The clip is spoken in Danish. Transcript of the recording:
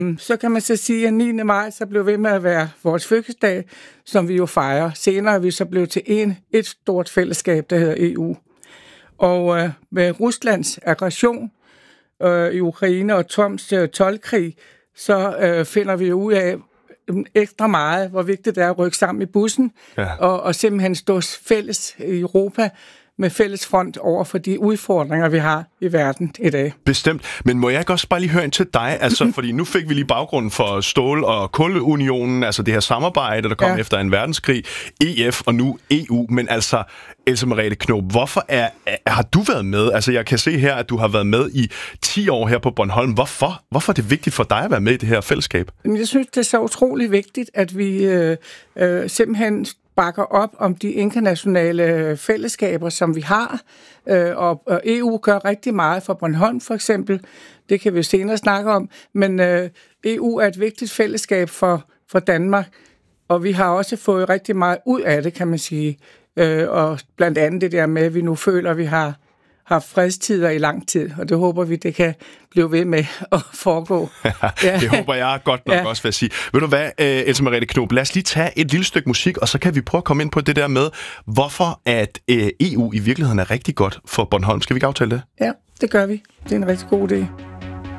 Så kan man så sige, at 9. maj så blev ved med at være vores fødselsdag, som vi jo fejrer. Senere er vi så blevet til et stort fællesskab, der hedder EU. Og med Ruslands aggression i Ukraine og Trumps toldkrig, så finder vi ud af ekstra meget, hvor vigtigt det er at rykke sammen i bussen, og simpelthen stå fælles i Europa med fælles front over for de udfordringer, vi har i verden i dag. Bestemt. Men må jeg ikke også bare lige høre ind til dig? Altså, fordi nu fik vi lige baggrunden for Stål- og Kulunionen, altså det her samarbejde, der kom efter en verdenskrig, EF og nu EU. Men altså, Else Merete Knob, hvorfor har du været med? Altså, jeg kan se her, at du har været med i 10 år her på Bornholm. Hvorfor er det vigtigt for dig at være med i det her fællesskab? Jeg synes, det er så utrolig vigtigt, at vi simpelthen bakker op om de internationale fællesskaber, som vi har, og EU gør rigtig meget for Bornholm for eksempel. Det kan vi senere snakke om, men EU er et vigtigt fællesskab for Danmark, og vi har også fået rigtig meget ud af det, kan man sige. Og blandt andet det der med, at vi nu føler, at vi har haft fredstider i lang tid, og det håber vi, det kan blive ved med at foregå. Det håber jeg godt nok også, vil jeg sige. Ved du hvad, Else Merete Knob, lad os lige tage et lille stykke musik, og så kan vi prøve at komme ind på det der med, hvorfor at EU i virkeligheden er rigtig godt for Bornholm. Skal vi ikke aftale det? Ja, det gør vi. Det er en rigtig god idé.